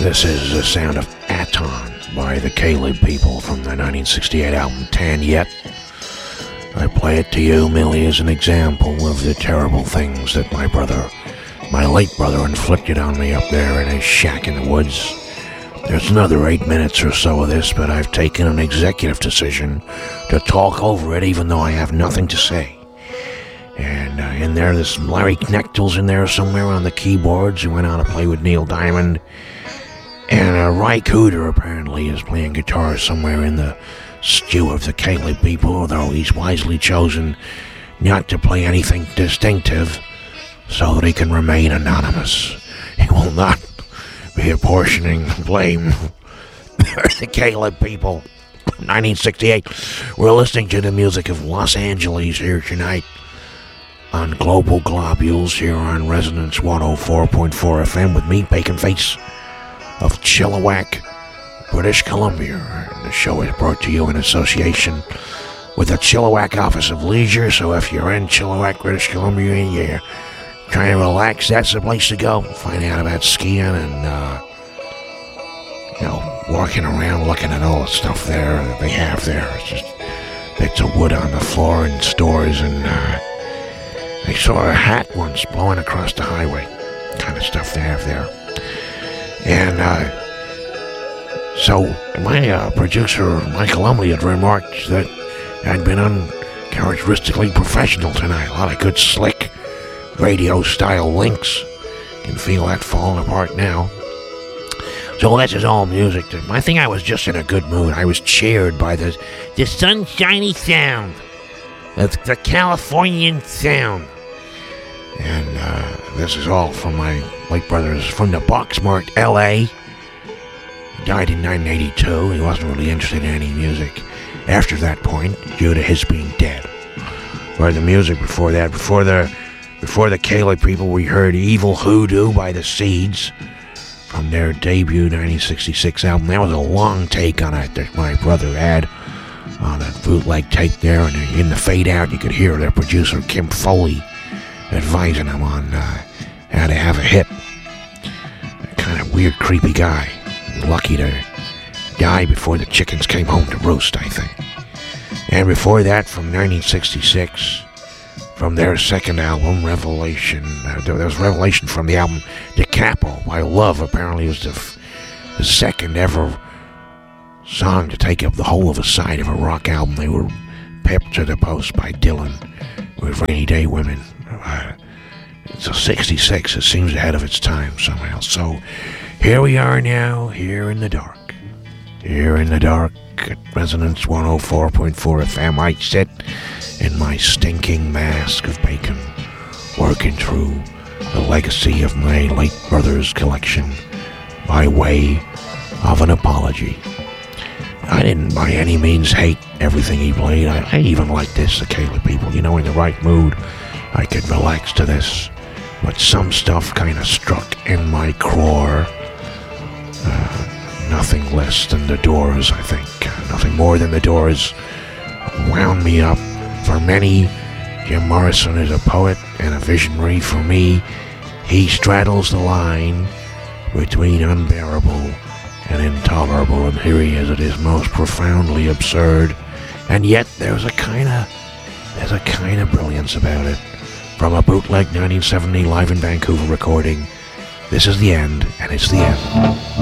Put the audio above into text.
This is the sound of Aton by the Caleb People from the 1968 album Tan Yet. I play it to you merely as an example of the terrible things that my late brother, inflicted on me up there in his shack in the woods. There's another 8 minutes or so of this, but I've taken an executive decision to talk over it even though I have nothing to say. And in there, this Larry Knechtel's in there somewhere on the keyboards who went on to play with Neil Diamond. And Ry Cooder apparently is playing guitar somewhere in the stew of the Caleb People, although he's wisely chosen not to play anything distinctive so that he can remain anonymous. He will not be apportioning blame for the Caleb People. 1968. We're listening to the music of Los Angeles here tonight on Global Globules here on Resonance 104.4 FM with me, Bacon Face of Chilliwack, British Columbia. And the show is brought to you in association with the Chilliwack Office of Leisure. So if you're in Chilliwack, British Columbia, and you're trying to relax, that's the place to go. Find out about skiing and, walking around looking at all the stuff there that they have there. It's just bits of wood on the floor in stores, and I saw a hat once blowing across the highway. Kind of stuff they have there. And so my producer, Michael Umley, had remarked that I'd been uncharacteristically professional tonight. A lot of good, slick, radio-style links. You can feel that falling apart now. So this is all music. I think I was just in a good mood. I was cheered by the sunshiny sound. The Californian sound. And this is all from my late brother's, from the Boxmark L.A. He died in 1982. He wasn't really interested in any music after that point, due to his being dead. Or the music before that, before the Caleb People, we heard Evil Hoodoo by the Seeds from their debut 1966 album. That was a long take on it that my brother had on a bootleg tape there, and in the fade out you could hear their producer Kim Foley advising him on how to have a hit. A kind of weird, creepy guy. Lucky to die before the chickens came home to roost, I think. And before that, from 1966, from their second album, Revelation. There was Revelation from the album Da Capo by Love. Apparently it was the second ever song to take up the whole of a side of a rock album. They were pepped to the post by Dylan with Rainy Day Women. It's a 66. It seems ahead of its time somehow. So here we are now, here in the dark. Here in the dark at Resonance 104.4 FM. I sit in my stinking mask of bacon, working through the legacy of my late brother's collection by way of an apology. I didn't by any means hate everything he played. I even like this, the Caleb People. In the right mood, I could relax to this. But some stuff kind of struck in my craw. Nothing less than the Doors, I think. Nothing more than the Doors wound me up. For many, Jim Morrison is a poet and a visionary. For me, he straddles the line between unbearable and intolerable, and here he is at his most profoundly absurd, and yet there's a kind of brilliance about it. From a bootleg 1970 live in Vancouver recording, this is the end, and it's the end.